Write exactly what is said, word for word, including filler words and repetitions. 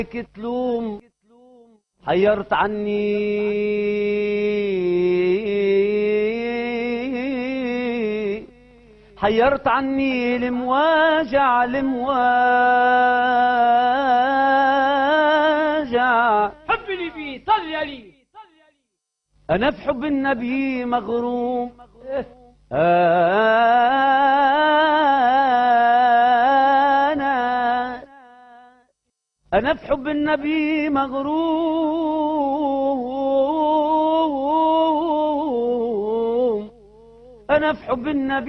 تلوم حيرت عني حيرت عني المواجع المواجع حب النبي صل عليه. أنا في حب النبي مغروم أنا أنا في حب النبي مغروم أنا في حب النبي